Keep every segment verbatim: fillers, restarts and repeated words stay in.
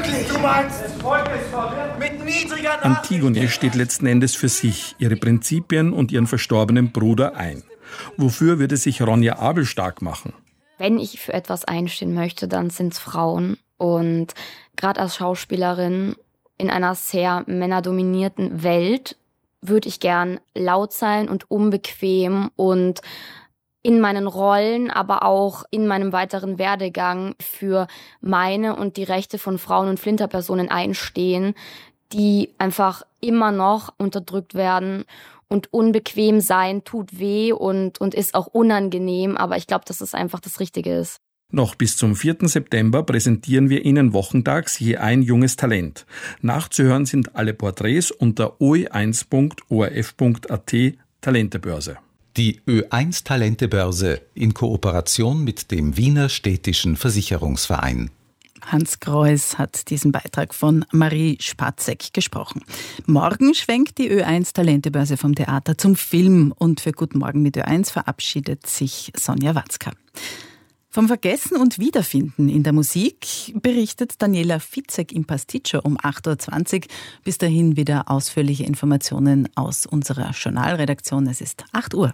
wirklich? Du meinst, mit niedriger Antigone steht letzten Endes für sich, ihre Prinzipien und ihren verstorbenen Bruder ein. Wofür würde sich Ronja Abel stark machen? Wenn ich für etwas einstehen möchte, dann sind es Frauen. Und gerade als Schauspielerin in einer sehr männerdominierten Welt würde ich gern laut sein und unbequem und in meinen Rollen, aber auch in meinem weiteren Werdegang für meine und die Rechte von Frauen und Flinterpersonen einstehen, die einfach immer noch unterdrückt werden. Und unbequem sein tut weh und, und ist auch unangenehm, aber ich glaube, dass es einfach das Richtige ist. Noch bis zum vierten September präsentieren wir Ihnen wochentags je ein junges Talent. Nachzuhören sind alle Porträts unter o e eins punkt o r f punkt a t Talentebörse. Die Ö eins Talentebörse in Kooperation mit dem Wiener Städtischen Versicherungsverein. Hans Greuß hat diesen Beitrag von Marie Spatzek gesprochen. Morgen schwenkt die Ö eins Talentebörse vom Theater zum Film und für Guten Morgen mit Ö eins verabschiedet sich Sonja Watzka. Vom Vergessen und Wiederfinden in der Musik berichtet Daniela Fitzek im Pasticcio um acht Uhr zwanzig. Bis dahin wieder ausführliche Informationen aus unserer Journalredaktion. Es ist acht Uhr.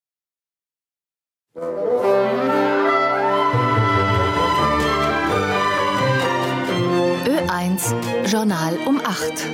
Ö eins Journal um acht.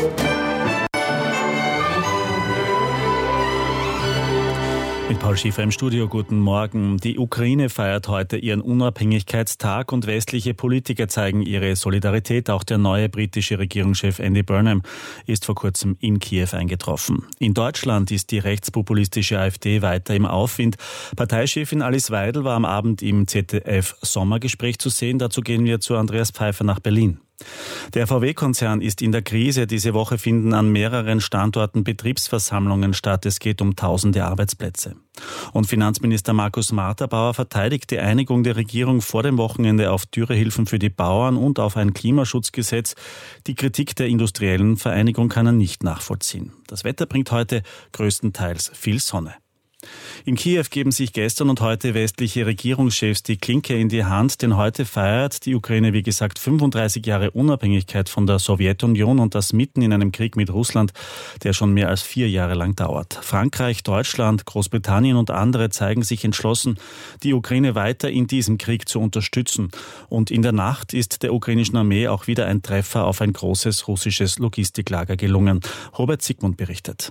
Mit Paul Schiefer im Studio, guten Morgen. Die Ukraine feiert heute ihren Unabhängigkeitstag und westliche Politiker zeigen ihre Solidarität. Auch der neue britische Regierungschef Andy Burnham ist vor kurzem in Kiew eingetroffen. In Deutschland ist die rechtspopulistische AfD weiter im Aufwind. Parteichefin Alice Weidel war am Abend im Z D F-Sommergespräch zu sehen. Dazu gehen wir zu Andreas Pfeiffer nach Berlin. Der V W-Konzern ist in der Krise. Diese Woche finden an mehreren Standorten Betriebsversammlungen statt. Es geht um tausende Arbeitsplätze. Und Finanzminister Markus Marterbauer verteidigt die Einigung der Regierung vor dem Wochenende auf Dürrehilfen für die Bauern und auf ein Klimaschutzgesetz. Die Kritik der industriellen Vereinigung kann er nicht nachvollziehen. Das Wetter bringt heute größtenteils viel Sonne. In Kiew geben sich gestern und heute westliche Regierungschefs die Klinke in die Hand, denn heute feiert die Ukraine, wie gesagt, fünfunddreißig Jahre Unabhängigkeit von der Sowjetunion und das mitten in einem Krieg mit Russland, der schon mehr als vier Jahre lang dauert. Frankreich, Deutschland, Großbritannien und andere zeigen sich entschlossen, die Ukraine weiter in diesem Krieg zu unterstützen. Und in der Nacht ist der ukrainischen Armee auch wieder ein Treffer auf ein großes russisches Logistiklager gelungen. Robert Sigmund berichtet.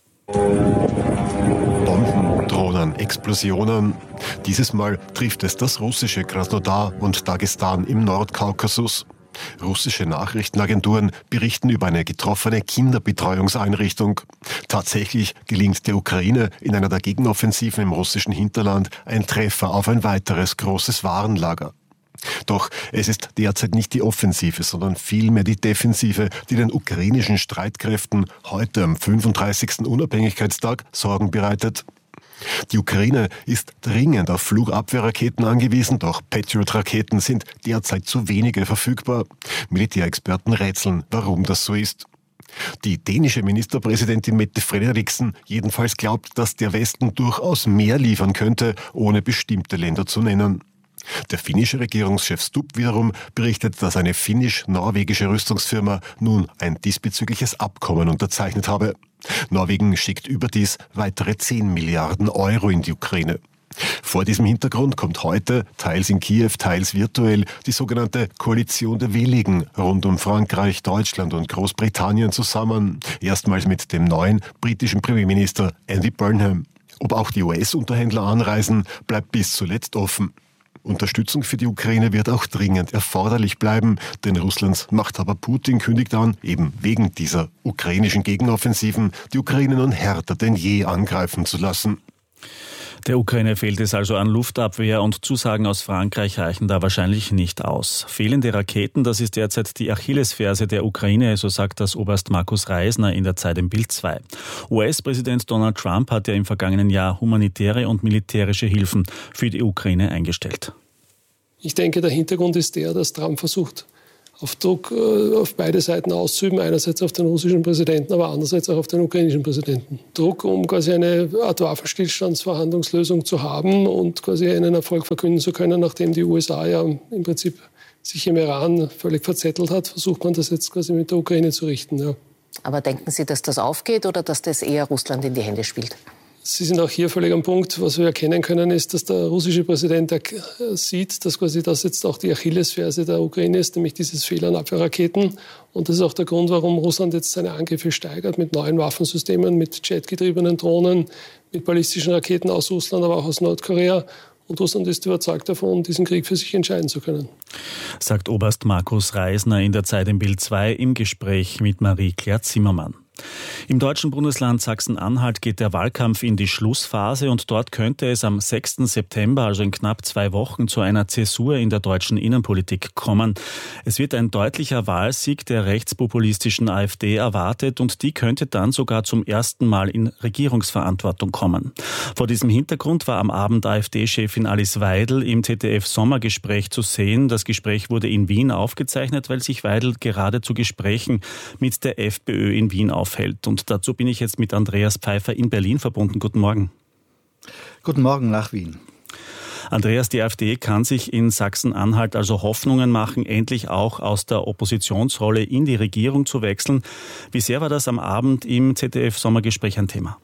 Bomben, Drohnen, Explosionen. Dieses Mal trifft es das russische Krasnodar und Dagestan im Nordkaukasus. Russische Nachrichtenagenturen berichten über eine getroffene Kinderbetreuungseinrichtung. Tatsächlich gelingt der Ukraine in einer der Gegenoffensiven im russischen Hinterland ein Treffer auf ein weiteres großes Warenlager. Doch es ist derzeit nicht die Offensive, sondern vielmehr die Defensive, die den ukrainischen Streitkräften heute am fünfunddreißigsten Unabhängigkeitstag Sorgen bereitet. Die Ukraine ist dringend auf Flugabwehrraketen angewiesen, doch Patriot-Raketen sind derzeit zu wenige verfügbar. Militärexperten rätseln, warum das so ist. Die dänische Ministerpräsidentin Mette Frederiksen jedenfalls glaubt, dass der Westen durchaus mehr liefern könnte, ohne bestimmte Länder zu nennen. Der finnische Regierungschef Stubb wiederum berichtet, dass eine finnisch-norwegische Rüstungsfirma nun ein diesbezügliches Abkommen unterzeichnet habe. Norwegen schickt überdies weitere zehn Milliarden Euro in die Ukraine. Vor diesem Hintergrund kommt heute, teils in Kiew, teils virtuell, die sogenannte Koalition der Willigen rund um Frankreich, Deutschland und Großbritannien zusammen. Erstmals mit dem neuen britischen Premierminister Andy Burnham. Ob auch die U S-Unterhändler anreisen, bleibt bis zuletzt offen. Unterstützung für die Ukraine wird auch dringend erforderlich bleiben, denn Russlands Machthaber Putin kündigt an, eben wegen dieser ukrainischen Gegenoffensiven die Ukraine nun härter denn je angreifen zu lassen. Der Ukraine fehlt es also an Luftabwehr und Zusagen aus Frankreich reichen da wahrscheinlich nicht aus. Fehlende Raketen, das ist derzeit die Achillesferse der Ukraine, so sagt das Oberst Markus Reisner in der Zeit im Bild zwei. U S-Präsident Donald Trump hat ja im vergangenen Jahr humanitäre und militärische Hilfen für die Ukraine eingestellt. Ich denke, der Hintergrund ist der, dass Trump versucht, auf Druck äh, auf beide Seiten auszuüben, einerseits auf den russischen Präsidenten, aber andererseits auch auf den ukrainischen Präsidenten. Druck, um quasi eine Art Waffenstillstandsverhandlungslösung zu haben und quasi einen Erfolg verkünden zu können, nachdem die U S A ja im Prinzip sich im Iran völlig verzettelt hat, versucht man das jetzt quasi mit der Ukraine zu richten. Ja. Aber denken Sie, dass das aufgeht oder dass das eher Russland in die Hände spielt? Sie sind auch hier völlig am Punkt. Was wir erkennen können, ist, dass der russische Präsident sieht, dass quasi das jetzt auch die Achillesferse der Ukraine ist, nämlich dieses Fehl an Abwehrraketen. Und das ist auch der Grund, warum Russland jetzt seine Angriffe steigert mit neuen Waffensystemen, mit jetgetriebenen Drohnen, mit ballistischen Raketen aus Russland, aber auch aus Nordkorea. Und Russland ist überzeugt davon, diesen Krieg für sich entscheiden zu können. Sagt Oberst Markus Reisner in der Zeit im Bild zwei im Gespräch mit Marie-Claire Zimmermann. Im deutschen Bundesland Sachsen-Anhalt geht der Wahlkampf in die Schlussphase und dort könnte es am sechsten September, also in knapp zwei Wochen, zu einer Zäsur in der deutschen Innenpolitik kommen. Es wird ein deutlicher Wahlsieg der rechtspopulistischen AfD erwartet und die könnte dann sogar zum ersten Mal in Regierungsverantwortung kommen. Vor diesem Hintergrund war am Abend AfD-Chefin Alice Weidel im Z D F-Sommergespräch zu sehen. Das Gespräch wurde in Wien aufgezeichnet, weil sich Weidel gerade zu Gesprächen mit der FPÖ in Wien aufhält. Und dazu bin ich jetzt mit Andreas Pfeiffer in Berlin verbunden. Guten Morgen. Guten Morgen nach Wien. Andreas, die AfD kann sich in Sachsen-Anhalt also Hoffnungen machen, endlich auch aus der Oppositionsrolle in die Regierung zu wechseln. Wie sehr war das am Abend im Z D F-Sommergespräch ein Thema?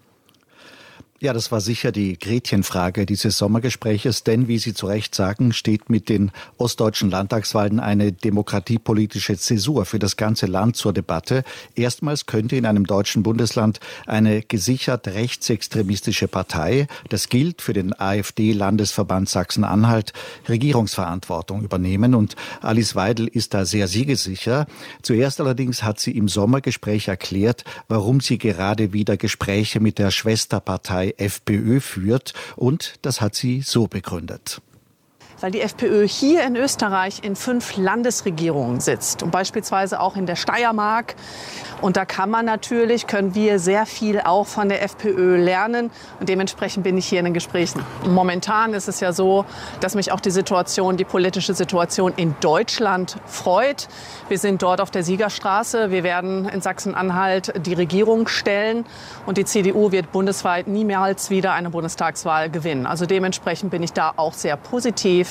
Ja, das war sicher die Gretchenfrage dieses Sommergespräches, denn, wie Sie zu Recht sagen, steht mit den ostdeutschen Landtagswahlen eine demokratiepolitische Zäsur für das ganze Land zur Debatte. Erstmals könnte in einem deutschen Bundesland eine gesichert rechtsextremistische Partei, das gilt für den AfD-Landesverband Sachsen-Anhalt, Regierungsverantwortung übernehmen. Und Alice Weidel ist da sehr siegessicher. Zuerst allerdings hat sie im Sommergespräch erklärt, warum sie gerade wieder Gespräche mit der Schwesterpartei FPÖ führt, und das hat sie so begründet. Weil die FPÖ hier in Österreich in fünf Landesregierungen sitzt und beispielsweise auch in der Steiermark. Und da kann man natürlich, können wir sehr viel auch von der FPÖ lernen. Und dementsprechend bin ich hier in den Gesprächen. Momentan ist es ja so, dass mich auch die Situation, die politische Situation in Deutschland freut. Wir sind dort auf der Siegerstraße. Wir werden in Sachsen-Anhalt die Regierung stellen. Und die C D U wird bundesweit niemals wieder eine Bundestagswahl gewinnen. Also dementsprechend bin ich da auch sehr positiv.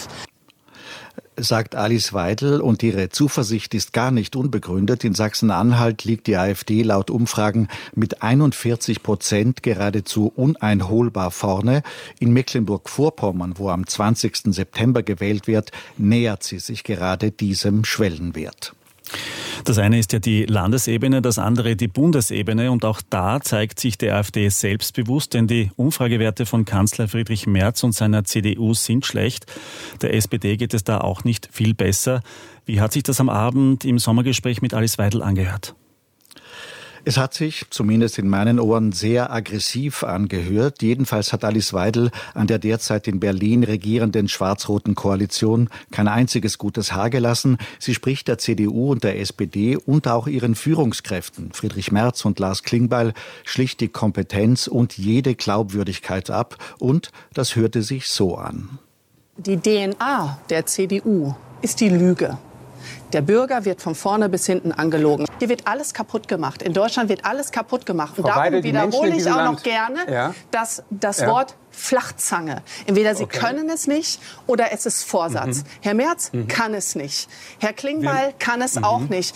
Sagt Alice Weidel, und ihre Zuversicht ist gar nicht unbegründet. In Sachsen-Anhalt liegt die AfD laut Umfragen mit einundvierzig Prozent geradezu uneinholbar vorne. In Mecklenburg-Vorpommern, wo am zwanzigsten September gewählt wird, nähert sie sich gerade diesem Schwellenwert. Das eine ist ja die Landesebene, das andere die Bundesebene. Und auch da zeigt sich die AfD selbstbewusst, denn die Umfragewerte von Kanzler Friedrich Merz und seiner C D U sind schlecht. Der S P D geht es da auch nicht viel besser. Wie hat sich das am Abend im Sommergespräch mit Alice Weidel angehört? Es hat sich, zumindest in meinen Ohren, sehr aggressiv angehört. Jedenfalls hat Alice Weidel an der derzeit in Berlin regierenden schwarz-roten Koalition kein einziges gutes Haar gelassen. Sie spricht der C D U und der S P D und auch ihren Führungskräften, Friedrich Merz und Lars Klingbeil, schlicht die Kompetenz und jede Glaubwürdigkeit ab. Und das hörte sich so an. Die D N A der C D U ist die Lüge. Der Bürger wird von vorne bis hinten angelogen. Hier wird alles kaputt gemacht. In Deutschland wird alles kaputt gemacht. Und darum wiederhole ich auch noch gerne ja. das, das ja. Wort Flachzange. Entweder Sie okay. können es nicht oder es ist Vorsatz. Mhm. Herr Merz mhm. kann es nicht. Herr Klingbeil Wir, kann es mhm. auch nicht.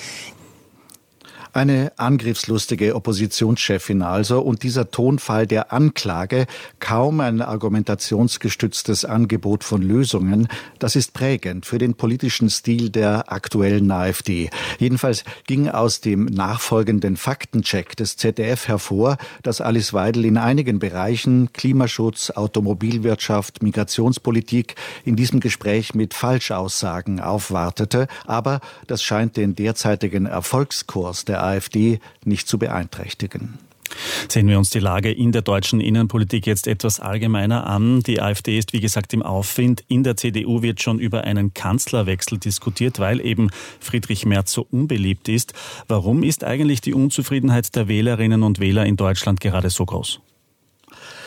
Eine angriffslustige Oppositionschefin also, und dieser Tonfall der Anklage, kaum ein argumentationsgestütztes Angebot von Lösungen, das ist prägend für den politischen Stil der aktuellen AfD. Jedenfalls ging aus dem nachfolgenden Faktencheck des Z D F hervor, dass Alice Weidel in einigen Bereichen Klimaschutz, Automobilwirtschaft, Migrationspolitik in diesem Gespräch mit Falschaussagen aufwartete, aber das scheint den derzeitigen Erfolgskurs der AfD nicht zu beeinträchtigen. Sehen wir uns die Lage in der deutschen Innenpolitik jetzt etwas allgemeiner an. Die AfD ist, wie gesagt, im Aufwind. In der C D U wird schon über einen Kanzlerwechsel diskutiert, weil eben Friedrich Merz so unbeliebt ist. Warum ist eigentlich die Unzufriedenheit der Wählerinnen und Wähler in Deutschland gerade so groß?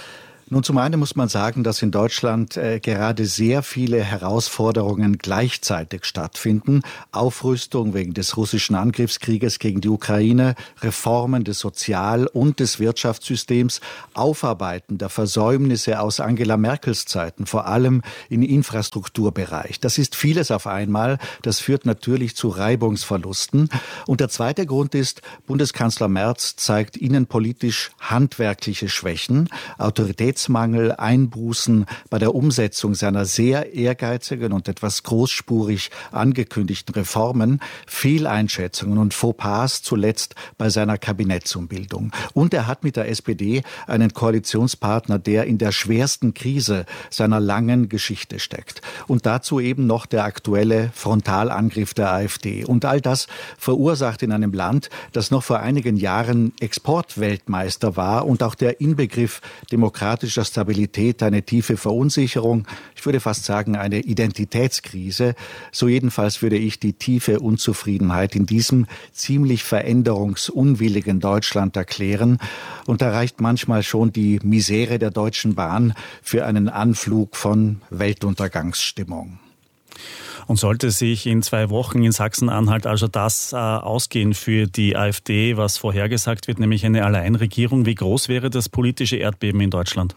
Nun, zum einen muss man sagen, dass in Deutschland äh, gerade sehr viele Herausforderungen gleichzeitig stattfinden. Aufrüstung wegen des russischen Angriffskrieges gegen die Ukraine, Reformen des Sozial- und des Wirtschaftssystems, Aufarbeiten der Versäumnisse aus Angela Merkels Zeiten, vor allem im Infrastrukturbereich. Das ist vieles auf einmal. Das führt natürlich zu Reibungsverlusten. Und der zweite Grund ist, Bundeskanzler Merz zeigt innenpolitisch handwerkliche Schwächen, Autoritätsmangel, Einbußen bei der Umsetzung seiner sehr ehrgeizigen und etwas großspurig angekündigten Reformen, Fehleinschätzungen und Fauxpas zuletzt bei seiner Kabinettsumbildung. Und er hat mit der S P D einen Koalitionspartner, der in der schwersten Krise seiner langen Geschichte steckt. Und dazu eben noch der aktuelle Frontalangriff der AfD. Und all das verursacht in einem Land, das noch vor einigen Jahren Exportweltmeister war und auch der Inbegriff demokratischer Stabilität eine tiefe Verunsicherung, ich würde fast sagen eine Identitätskrise. So jedenfalls würde ich die tiefe Unzufriedenheit in diesem ziemlich veränderungsunwilligen Deutschland erklären. Und da reicht manchmal schon die Misere der Deutschen Bahn für einen Anflug von Weltuntergangsstimmung. Und sollte sich in zwei Wochen in Sachsen-Anhalt also das äh, ausgehen für die AfD, was vorhergesagt wird, nämlich eine Alleinregierung, wie groß wäre das politische Erdbeben in Deutschland?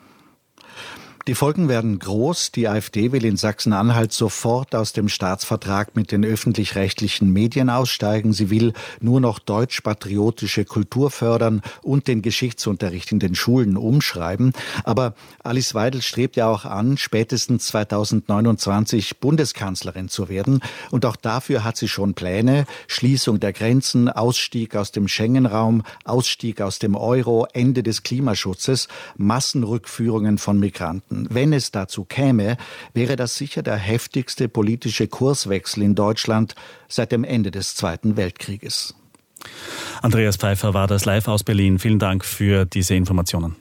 Die Folgen werden groß. Die AfD will in Sachsen-Anhalt sofort aus dem Staatsvertrag mit den öffentlich-rechtlichen Medien aussteigen. Sie will nur noch deutsch-patriotische Kultur fördern und den Geschichtsunterricht in den Schulen umschreiben. Aber Alice Weidel strebt ja auch an, spätestens zweitausendneunundzwanzig Bundeskanzlerin zu werden. Und auch dafür hat sie schon Pläne. Schließung der Grenzen, Ausstieg aus dem Schengen-Raum, Ausstieg aus dem Euro, Ende des Klimaschutzes, Massenrückführungen von Migranten. Wenn es dazu käme, wäre das sicher der heftigste politische Kurswechsel in Deutschland seit dem Ende des Zweiten Weltkrieges. Andreas Pfeiffer war das live aus Berlin. Vielen Dank für diese Informationen.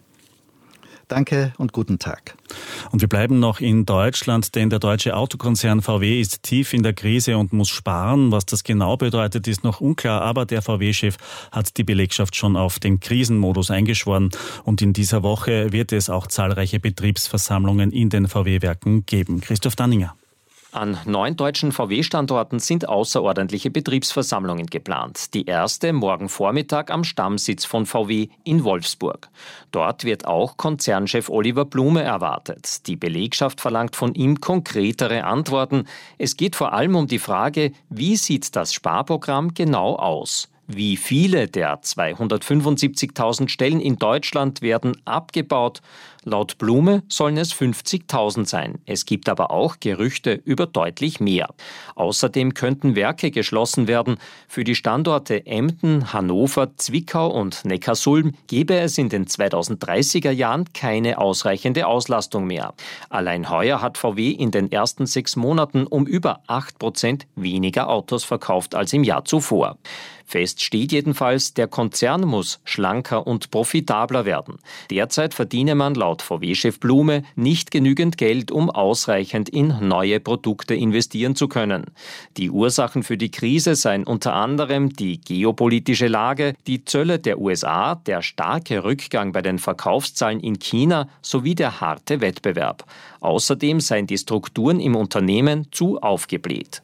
Danke und guten Tag. Und wir bleiben noch in Deutschland, denn der deutsche Autokonzern V W ist tief in der Krise und muss sparen. Was das genau bedeutet, ist noch unklar, aber der V W-Chef hat die Belegschaft schon auf den Krisenmodus eingeschworen. Und in dieser Woche wird es auch zahlreiche Betriebsversammlungen in den V W-Werken geben. Christoph Danninger. An neun deutschen V W-Standorten sind außerordentliche Betriebsversammlungen geplant. Die erste morgen Vormittag am Stammsitz von V W in Wolfsburg. Dort wird auch Konzernchef Oliver Blume erwartet. Die Belegschaft verlangt von ihm konkretere Antworten. Es geht vor allem um die Frage, wie sieht das Sparprogramm genau aus? Wie viele der zweihundertfünfundsiebzigtausend Stellen in Deutschland werden abgebaut? Laut Blume sollen es fünfzigtausend sein. Es gibt aber auch Gerüchte über deutlich mehr. Außerdem könnten Werke geschlossen werden. Für die Standorte Emden, Hannover, Zwickau und Neckarsulm gäbe es in den zweitausenddreißiger Jahren keine ausreichende Auslastung mehr. Allein heuer hat V W in den ersten sechs Monaten um über acht Prozent weniger Autos verkauft als im Jahr zuvor. Fest steht jedenfalls, der Konzern muss schlanker und profitabler werden. Derzeit verdiene man laut V W-Chef Blume nicht genügend Geld, um ausreichend in neue Produkte investieren zu können. Die Ursachen für die Krise seien unter anderem die geopolitische Lage, die Zölle der U S A, der starke Rückgang bei den Verkaufszahlen in China sowie der harte Wettbewerb. Außerdem seien die Strukturen im Unternehmen zu aufgebläht.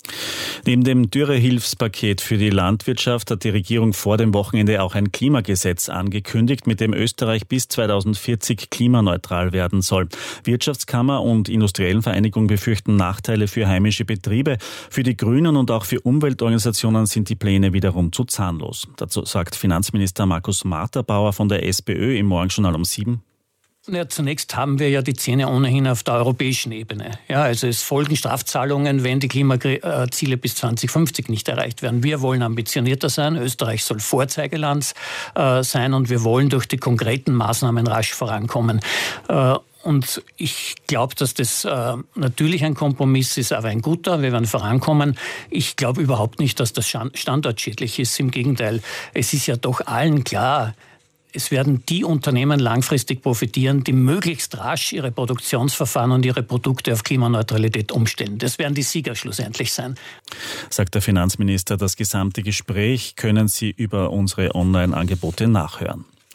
Neben dem Dürrehilfspaket für die Landwirtschaft hat die Regierung vor dem Wochenende auch ein Klimagesetz angekündigt, mit dem Österreich bis zweitausendvierzig klimaneutral werden soll. Wirtschaftskammer und Industriellenvereinigung befürchten Nachteile für heimische Betriebe. Für die Grünen und auch für Umweltorganisationen sind die Pläne wiederum zu zahnlos. Dazu sagt Finanzminister Markus Marterbauer von der SPÖ im Morgenjournal um sieben. Ja, zunächst haben wir ja die Zähne ohnehin auf der europäischen Ebene. Ja, also es folgen Strafzahlungen, wenn die Klimaziele bis zweitausendfünfzig nicht erreicht werden. Wir wollen ambitionierter sein. Österreich soll Vorzeigeland äh, sein und wir wollen durch die konkreten Maßnahmen rasch vorankommen. Äh, Und ich glaube, dass das äh, natürlich ein Kompromiss ist, aber ein guter. Wir werden vorankommen. Ich glaube überhaupt nicht, dass das standortschädlich ist. Im Gegenteil, es ist ja doch allen klar, es werden die Unternehmen langfristig profitieren, die möglichst rasch ihre Produktionsverfahren und ihre Produkte auf Klimaneutralität umstellen. Das werden die Sieger schlussendlich sein. Sagt der Finanzminister. Das gesamte Gespräch können Sie über unsere Online-Angebote nachhören.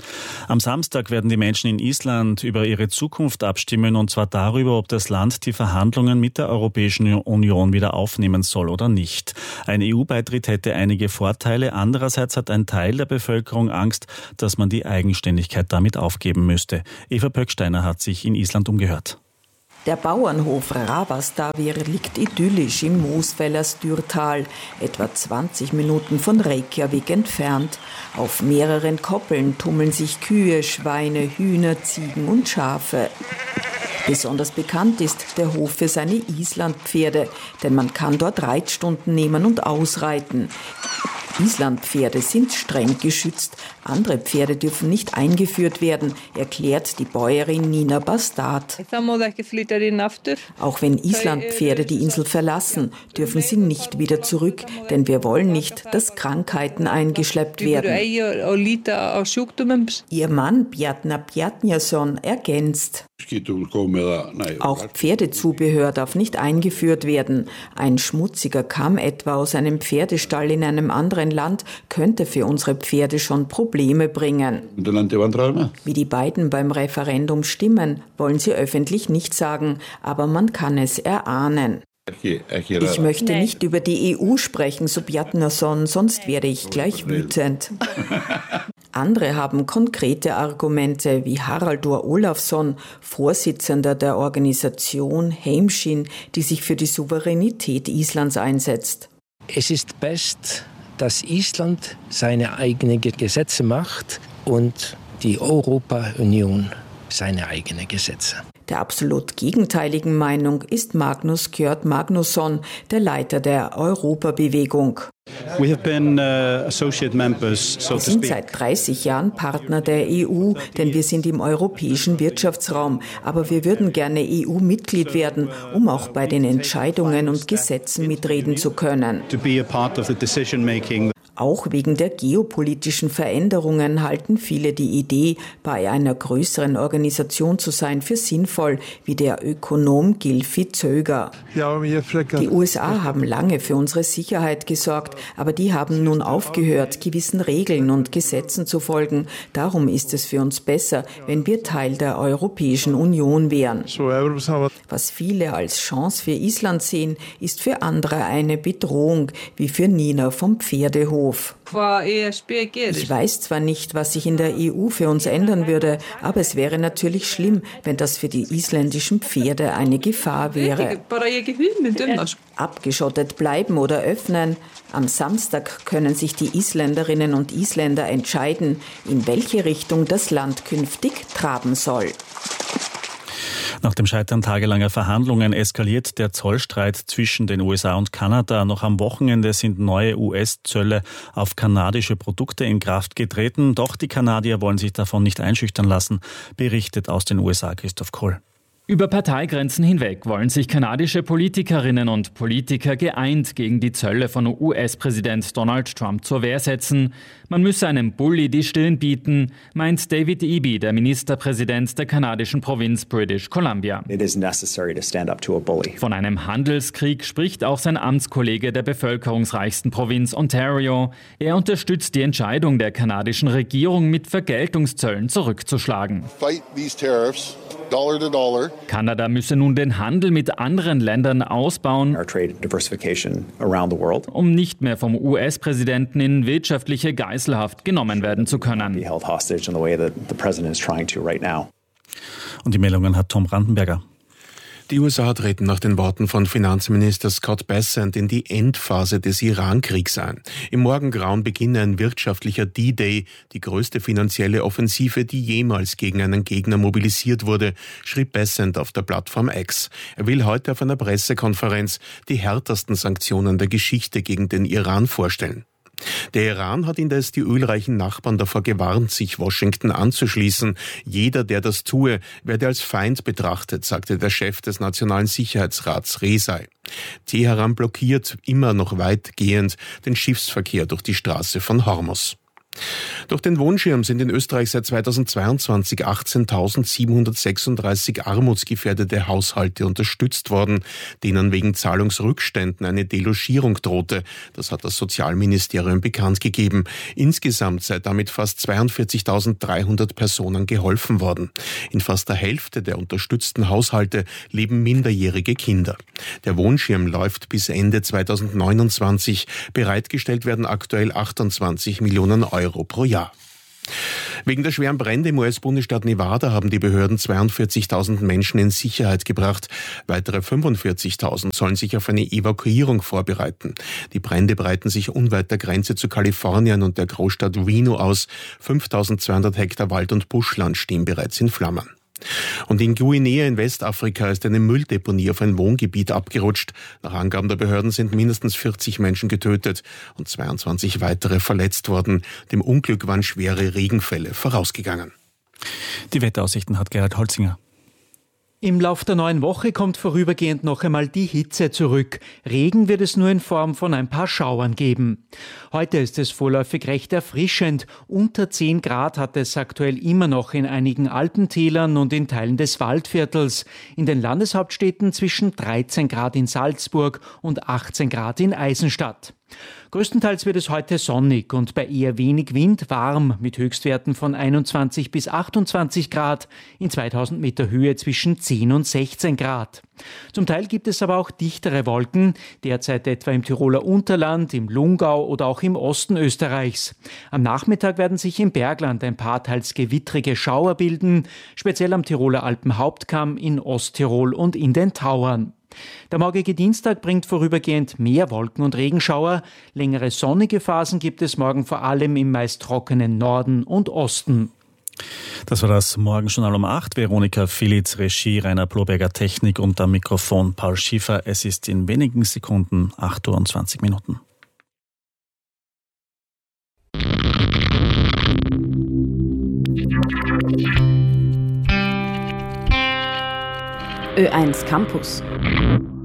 Am Samstag werden die Menschen in Island über ihre Zukunft abstimmen, und zwar darüber, ob das Land die Verhandlungen mit der Europäischen Union wieder aufnehmen soll oder nicht. Ein E U-Beitritt hätte einige Vorteile. Andererseits hat ein Teil der Bevölkerung Angst, dass man die Eigenständigkeit damit aufgeben müsste. Eva Pöcksteiner hat sich in Island umgehört. Der Bauernhof Ravastavir liegt idyllisch im Mosfellers-Dürrtal, etwa zwanzig Minuten von Reykjavik entfernt. Auf mehreren Koppeln tummeln sich Kühe, Schweine, Hühner, Ziegen und Schafe. Besonders bekannt ist der Hof für seine Islandpferde, denn man kann dort Reitstunden nehmen und ausreiten. Islandpferde sind streng geschützt, andere Pferde dürfen nicht eingeführt werden, erklärt die Bäuerin Nina Bastard. Auch wenn Islandpferde die Insel verlassen, dürfen sie nicht wieder zurück, denn wir wollen nicht, dass Krankheiten eingeschleppt werden. Ihr Mann Bjarna Bjarnason ergänzt: Auch Pferdezubehör darf nicht eingeführt werden. Ein schmutziger Kamm etwa aus einem Pferdestall in einem anderen Land könnte für unsere Pferde schon Probleme bringen. Wie die beiden beim Referendum stimmen, wollen sie öffentlich nicht sagen, aber man kann es erahnen. Ich möchte nicht über die E U sprechen, so Bjarnason, sonst werde ich gleich wütend. Andere haben konkrete Argumente, wie Haraldur Olafsson, Vorsitzender der Organisation Heimskin, die sich für die Souveränität Islands einsetzt. Es ist best, dass Island seine eigenen Gesetze macht und die Europa-Union seine eigenen Gesetze. Der absolut gegenteiligen Meinung ist Magnus Kjört Magnusson, der Leiter der Europabewegung. Wir sind seit dreißig Jahren Partner der E U, denn wir sind im europäischen Wirtschaftsraum. Aber wir würden gerne E U-Mitglied werden, um auch bei den Entscheidungen und Gesetzen mitreden zu können. Auch wegen der geopolitischen Veränderungen halten viele die Idee, bei einer größeren Organisation zu sein, für sinnvoll, wie der Ökonom Gylfi Zöger. Die U S A haben lange für unsere Sicherheit gesorgt, aber die haben nun aufgehört, gewissen Regeln und Gesetzen zu folgen. Darum ist es für uns besser, wenn wir Teil der Europäischen Union wären. Was viele als Chance für Island sehen, ist für andere eine Bedrohung, wie für Nina vom Pferdehof. Ich weiß zwar nicht, was sich in der E U für uns ändern würde, aber es wäre natürlich schlimm, wenn das für die isländischen Pferde eine Gefahr wäre. Abgeschottet bleiben oder öffnen. Am Samstag können sich die Isländerinnen und Isländer entscheiden, in welche Richtung das Land künftig traben soll. Nach dem Scheitern tagelanger Verhandlungen eskaliert der Zollstreit zwischen den U S A und Kanada. Noch am Wochenende sind neue U S-Zölle auf kanadische Produkte in Kraft getreten. Doch die Kanadier wollen sich davon nicht einschüchtern lassen, berichtet aus den U S A Christoph Kohl. Über Parteigrenzen hinweg wollen sich kanadische Politikerinnen und Politiker geeint gegen die Zölle von U S-Präsident Donald Trump zur Wehr setzen. Man müsse einem Bully die Stirn bieten, meint David Eby, der Ministerpräsident der kanadischen Provinz British Columbia. It is necessary to stand up to a bully. Von einem Handelskrieg spricht auch sein Amtskollege der bevölkerungsreichsten Provinz Ontario. Er unterstützt die Entscheidung der kanadischen Regierung, mit Vergeltungszöllen zurückzuschlagen. Fight these tariffs. Dollar to dollar. Kanada müsse nun den Handel mit anderen Ländern ausbauen, Our trade diversification around the world. um nicht mehr vom U S-Präsidenten in wirtschaftliche Geiselhaft genommen werden zu können. Be held hostage in the way that the president is trying to right now. Und die Meldungen hat Tom Brandenberger. Die U S A treten nach den Worten von Finanzminister Scott Bessent in die Endphase des Iran-Kriegs ein. Im Morgengrauen beginne ein wirtschaftlicher D-Day, die größte finanzielle Offensive, die jemals gegen einen Gegner mobilisiert wurde, schrieb Bessent auf der Plattform X. Er will heute auf einer Pressekonferenz die härtesten Sanktionen der Geschichte gegen den Iran vorstellen. Der Iran hat indes die ölreichen Nachbarn davor gewarnt, sich Washington anzuschließen. Jeder, der das tue, werde als Feind betrachtet, sagte der Chef des Nationalen Sicherheitsrats Rezai. Teheran blockiert immer noch weitgehend den Schiffsverkehr durch die Straße von Hormuz. Durch den Wohnschirm sind in Österreich seit zweitausendzweiundzwanzig achtzehntausendsiebenhundertsechsunddreißig armutsgefährdete Haushalte unterstützt worden, denen wegen Zahlungsrückständen eine Delogierung drohte. Das hat das Sozialministerium bekannt gegeben. Insgesamt sei damit fast zweiundvierzigtausenddreihundert Personen geholfen worden. In fast der Hälfte der unterstützten Haushalte leben minderjährige Kinder. Der Wohnschirm läuft bis Ende zweitausendneunundzwanzig. Bereitgestellt werden aktuell achtundzwanzig Millionen Euro pro Jahr. Wegen der schweren Brände im U S-Bundesstaat Nevada haben die Behörden zweiundvierzigtausend Menschen in Sicherheit gebracht. Weitere fünfundvierzigtausend sollen sich auf eine Evakuierung vorbereiten. Die Brände breiten sich unweit der Grenze zu Kalifornien und der Großstadt Reno aus. fünftausendzweihundert Hektar Wald- und Buschland stehen bereits in Flammen. Und in Guinea in Westafrika ist eine Mülldeponie auf ein Wohngebiet abgerutscht. Nach Angaben der Behörden sind mindestens vierzig Menschen getötet und zweiundzwanzig weitere verletzt worden. Dem Unglück waren schwere Regenfälle vorausgegangen. Die Wetteraussichten hat Gerhard Holzinger. Im Lauf der neuen Woche kommt vorübergehend noch einmal die Hitze zurück. Regen wird es nur in Form von ein paar Schauern geben. Heute ist es vorläufig recht erfrischend. Unter zehn Grad hat es aktuell immer noch in einigen Alpentälern und in Teilen des Waldviertels. In den Landeshauptstädten zwischen dreizehn Grad in Salzburg und achtzehn Grad in Eisenstadt. Größtenteils wird es heute sonnig und bei eher wenig Wind warm mit Höchstwerten von einundzwanzig bis achtundzwanzig Grad, in zweitausend Meter Höhe zwischen zehn und sechzehn Grad. Zum Teil gibt es aber auch dichtere Wolken, derzeit etwa im Tiroler Unterland, im Lungau oder auch im Osten Österreichs. Am Nachmittag werden sich im Bergland ein paar teils gewittrige Schauer bilden, speziell am Tiroler Alpenhauptkamm, in Osttirol und in den Tauern. Der morgige Dienstag bringt vorübergehend mehr Wolken- und Regenschauer. Längere sonnige Phasen gibt es morgen vor allem im meist trockenen Norden und Osten. Das war das Morgenjournal um acht. Veronika Filitz, Regie, Rainer Ploberger, Technik und am Mikrofon Paul Schiefer. Es ist in wenigen Sekunden acht Uhr und zwanzig Minuten. Ö eins Campus.